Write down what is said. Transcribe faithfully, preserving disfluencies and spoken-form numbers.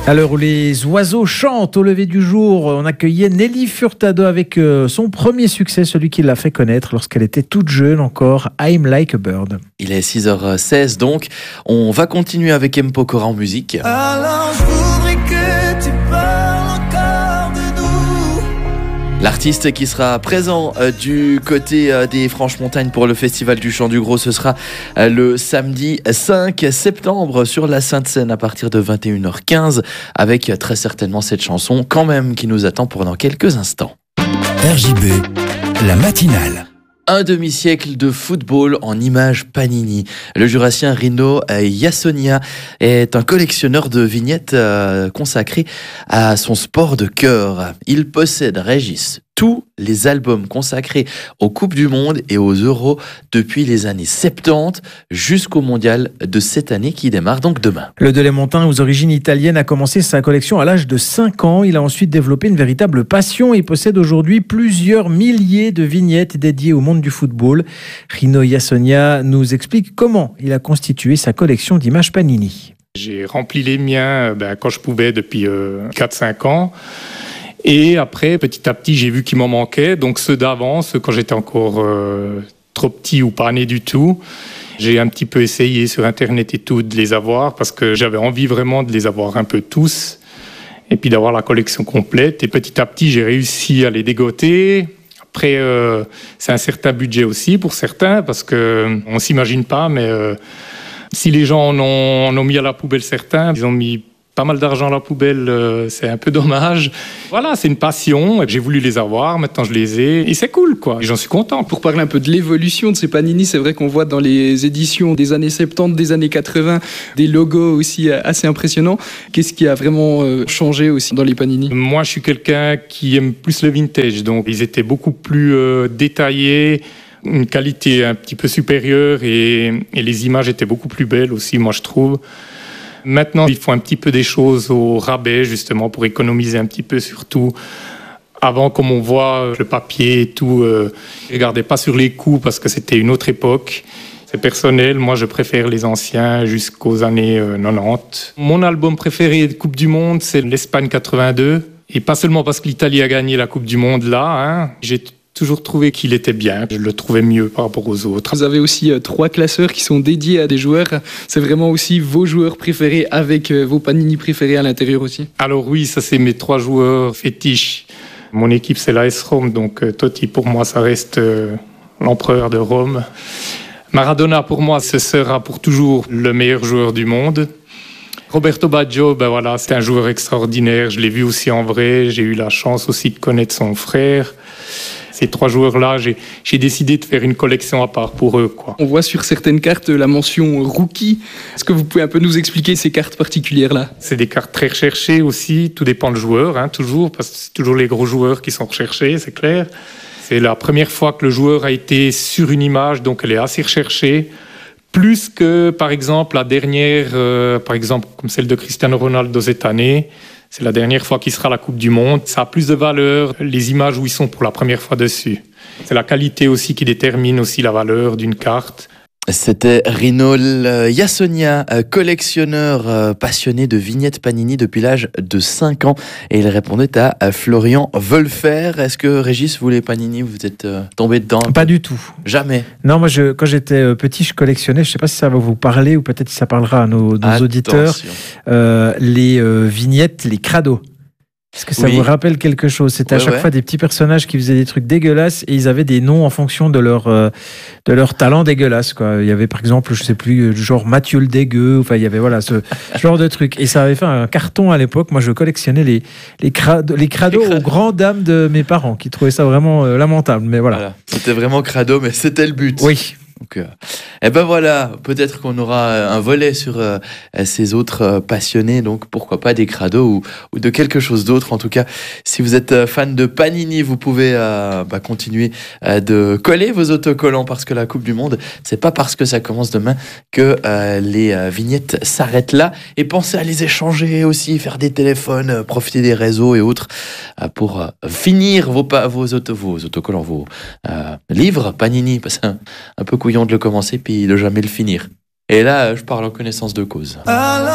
À l'heure où les oiseaux chantent au lever du jour, on accueillait Nelly Furtado avec son premier succès, celui qui l'a fait connaître lorsqu'elle était toute jeune encore, I'm Like a Bird. Il est six heures seize donc, on va continuer avec M. Pokora en musique. Alors je voudrais que tu parles encore de nous. L'artiste qui sera présent euh, du côté euh, des Franches-Montagnes pour le Festival du Chant du Gros, ce sera euh, le samedi cinq septembre sur la Sainte-Seine à partir de vingt et une heures quinze avec euh, très certainement cette chanson quand même qui nous attend pour dans quelques instants. R J B, la matinale. Un demi-siècle de football en images Panini. Le Jurassien Rino Iassogna est un collectionneur de vignettes euh, consacrées à son sport de cœur. Il possède, Régis, tous les albums consacrés aux Coupes du Monde et aux Euros depuis les années soixante-dix jusqu'au Mondial de cette année qui démarre donc demain. Le Delémontain aux origines italiennes a commencé sa collection à l'âge de cinq ans. Il a ensuite développé une véritable passion et possède aujourd'hui plusieurs milliers de vignettes dédiées au monde du football. Rino Iassogna nous explique comment il a constitué sa collection d'images Panini. J'ai rempli les miens ben, quand je pouvais depuis euh, quatre cinq ans. Et après, petit à petit, j'ai vu qu'il m'en manquait. Donc ceux d'avant, ceux quand j'étais encore euh, trop petit ou pas né du tout, j'ai un petit peu essayé sur Internet et tout de les avoir parce que j'avais envie vraiment de les avoir un peu tous et puis d'avoir la collection complète. Et petit à petit, j'ai réussi à les dégoter. Après, euh, c'est un certain budget aussi pour certains parce qu'on ne s'imagine pas, mais euh, si les gens en ont, en ont mis à la poubelle certains, ils ont mis pas mal d'argent à la poubelle, euh, c'est un peu dommage. Voilà, c'est une passion. J'ai voulu les avoir, maintenant je les ai. Et c'est cool, quoi. Et j'en suis content. Pour parler un peu de l'évolution de ces Panini, c'est vrai qu'on voit dans les éditions des années soixante-dix, des années quatre-vingts, des logos aussi assez impressionnants. Qu'est-ce qui a vraiment changé aussi dans les Panini ? Moi, je suis quelqu'un qui aime plus le vintage. Donc, ils étaient beaucoup plus euh, détaillés, une qualité un petit peu supérieure et, et les images étaient beaucoup plus belles aussi, moi, je trouve. Maintenant, il faut un petit peu des choses au rabais, justement, pour économiser un petit peu sur tout. Avant, comme on voit, le papier et tout, euh, je ne regardais pas sur les coûts parce que c'était une autre époque. C'est personnel, moi je préfère les anciens jusqu'aux années euh, quatre-vingt-dix. Mon album préféré de Coupe du Monde, c'est l'Espagne quatre-vingt-deux. Et pas seulement parce que l'Italie a gagné la Coupe du Monde là, hein. J'ai toujours trouvé qu'il était bien. Je le trouvais mieux par rapport aux autres. Vous avez aussi euh, trois classeurs qui sont dédiés à des joueurs. C'est vraiment aussi vos joueurs préférés avec euh, vos Panini préférés à l'intérieur aussi. Alors oui, ça c'est mes trois joueurs fétiches. Mon équipe c'est l'A S Rome, donc euh, Totti pour moi ça reste euh, l'empereur de Rome. Maradona pour moi ce sera pour toujours le meilleur joueur du monde. Roberto Baggio, ben voilà, c'est un joueur extraordinaire. Je l'ai vu aussi en vrai. J'ai eu la chance aussi de connaître son frère. Ces trois joueurs-là, j'ai, j'ai décidé de faire une collection à part pour eux, quoi. On voit sur certaines cartes la mention rookie. Est-ce que vous pouvez un peu nous expliquer ces cartes particulières-là ? C'est des cartes très recherchées aussi. Tout dépend du joueur, hein, toujours, parce que c'est toujours les gros joueurs qui sont recherchés, c'est clair. C'est la première fois que le joueur a été sur une image, donc elle est assez recherchée. Plus que, par exemple, la dernière, euh, par exemple, comme celle de Cristiano Ronaldo cette année. C'est la dernière fois qu'il sera à la Coupe du Monde. Ça a plus de valeur, les images où ils sont pour la première fois dessus. C'est la qualité aussi qui détermine aussi la valeur d'une carte. C'était Rino Iassogna, collectionneur passionné de vignettes Panini depuis l'âge de cinq ans. Et il répondait à Florian Wolfer. Est-ce que Régis, vous les Panini, vous êtes tombé dedans ? Pas du tout. Jamais. Non, moi, je, quand j'étais petit, je collectionnais, je ne sais pas si ça va vous parler ou peut-être si ça parlera à nos, nos auditeurs, euh, les euh, vignettes, les crados. Est-ce que ça oui. vous rappelle quelque chose ? C'était ouais, à chaque ouais. fois des petits personnages qui faisaient des trucs dégueulasses et ils avaient des noms en fonction de leur, euh, de leur talent dégueulasse, quoi. Il y avait par exemple, je sais plus, genre Mathieu le dégueu, enfin il y avait voilà, ce genre de truc. Et ça avait fait un carton à l'époque. Moi je collectionnais les, les, crado, les crados les aux grandes dames de mes parents qui trouvaient ça vraiment euh, lamentable. Mais voilà. voilà. C'était vraiment crado, mais c'était le but. Oui. Donc, euh, et ben voilà, peut-être qu'on aura un volet sur euh, ces autres euh, passionnés, donc pourquoi pas des crados ou, ou de quelque chose d'autre. En tout cas, si vous êtes euh, fan de Panini, vous pouvez euh, bah, continuer euh, de coller vos autocollants parce que la Coupe du Monde, c'est pas parce que ça commence demain que euh, les euh, vignettes s'arrêtent là. Et pensez à les échanger aussi, faire des téléphones, euh, profiter des réseaux et autres euh, pour euh, finir vos, vos, auto, vos autocollants, vos euh, livres Panini, parce que c'est un, un peu couillon de le commencer puis de jamais le finir. Et là, je parle en connaissance de cause.